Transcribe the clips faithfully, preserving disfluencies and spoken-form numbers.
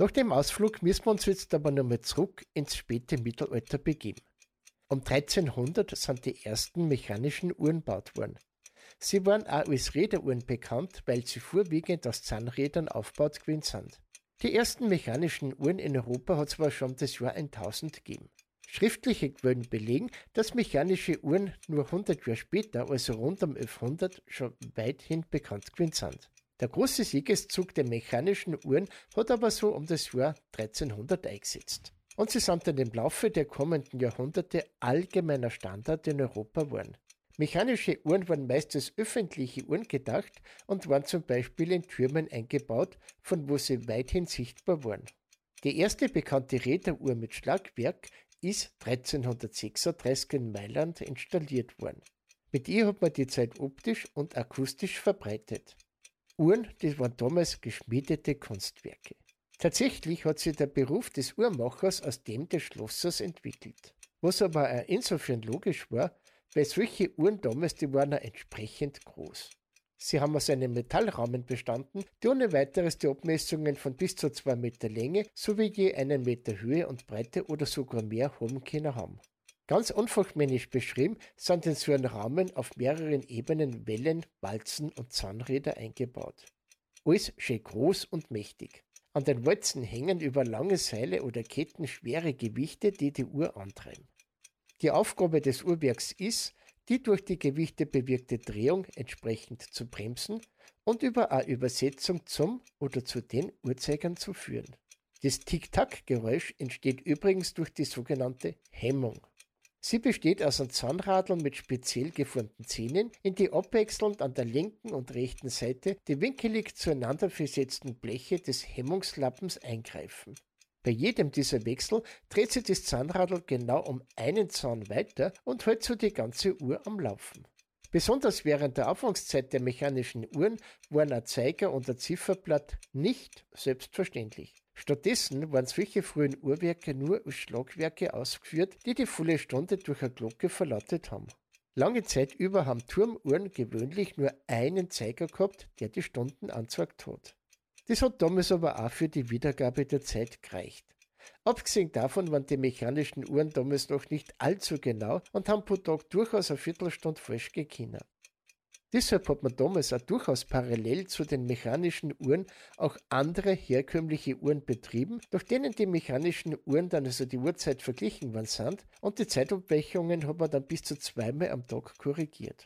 Nach dem Ausflug müssen wir uns jetzt aber nochmal zurück ins späte Mittelalter begeben. Um dreizehnhundert sind die ersten mechanischen Uhren gebaut worden. Sie waren auch als Räderuhren bekannt, weil sie vorwiegend aus Zahnrädern aufgebaut gewesen sind. Die ersten mechanischen Uhren in Europa hat es aber schon das Jahr tausend gegeben. Schriftliche Quellen belegen, dass mechanische Uhren nur hundert Jahre später, also rund um elfhundert, schon weithin bekannt gewesen sind. Der große Siegeszug der mechanischen Uhren hat aber so um das Jahr dreizehnhundert eingesetzt. Und sie sind dann im Laufe der kommenden Jahrhunderte allgemeiner Standard in Europa geworden. Mechanische Uhren waren meist als öffentliche Uhren gedacht und waren zum Beispiel in Türmen eingebaut, von wo sie weithin sichtbar waren. Die erste bekannte Räderuhr mit Schlagwerk ist dreizehnhundertsechsunddreißig in Mailand installiert worden. Mit ihr hat man die Zeit optisch und akustisch verbreitet. Uhren, die waren damals geschmiedete Kunstwerke. Tatsächlich hat sich der Beruf des Uhrmachers aus dem des Schlossers entwickelt. Was aber auch insofern logisch war, weil solche Uhren damals, die waren auch entsprechend groß. Sie haben aus einem Metallrahmen bestanden, die ohne weiteres die Abmessungen von bis zu zwei Meter Länge sowie je einen Meter Höhe und Breite oder sogar mehr haben können haben. Ganz unfachmännisch beschrieben sind in so einem Rahmen auf mehreren Ebenen Wellen, Walzen und Zahnräder eingebaut. Alles schön groß und mächtig. An den Walzen hängen über lange Seile oder Ketten schwere Gewichte, die die Uhr antreiben. Die Aufgabe des Uhrwerks ist, die durch die Gewichte bewirkte Drehung entsprechend zu bremsen und über eine Übersetzung zum oder zu den Uhrzeigern zu führen. Das Tick-Tack-Geräusch entsteht übrigens durch die sogenannte Hemmung. Sie besteht aus einem Zahnradl mit speziell geformten Zähnen, in die abwechselnd an der linken und rechten Seite die winkelig zueinander versetzten Bleche des Hemmungslappens eingreifen. Bei jedem dieser Wechsel dreht sich das Zahnradl genau um einen Zahn weiter und hält so die ganze Uhr am Laufen. Besonders während der Anfangszeit der mechanischen Uhren waren ein Zeiger und ein Zifferblatt nicht selbstverständlich. Stattdessen waren solche frühen Uhrwerke nur als Schlagwerke ausgeführt, die die volle Stunde durch eine Glocke verlautet haben. Lange Zeit über haben Turmuhren gewöhnlich nur einen Zeiger gehabt, der die Stunden angezeigt hat. Das hat damals aber auch für die Wiedergabe der Zeit gereicht. Abgesehen davon waren die mechanischen Uhren damals noch nicht allzu genau und haben pro Tag durchaus eine Viertelstunde falsch gekannt. Deshalb hat man damals auch durchaus parallel zu den mechanischen Uhren auch andere herkömmliche Uhren betrieben, durch denen die mechanischen Uhren dann also die Uhrzeit verglichen worden sind und die Zeitabweichungen hat man dann bis zu zweimal am Tag korrigiert.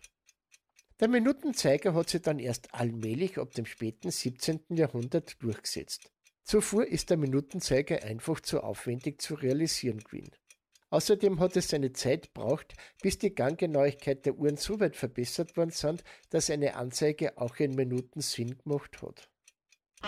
Der Minutenzeiger hat sich dann erst allmählich ab dem späten siebzehnten Jahrhundert durchgesetzt. Zuvor ist der Minutenzeiger einfach zu aufwendig zu realisieren gewesen. Außerdem hat es seine Zeit gebraucht, bis die Ganggenauigkeit der Uhren so weit verbessert worden sind, dass eine Anzeige auch in Minuten Sinn gemacht hat.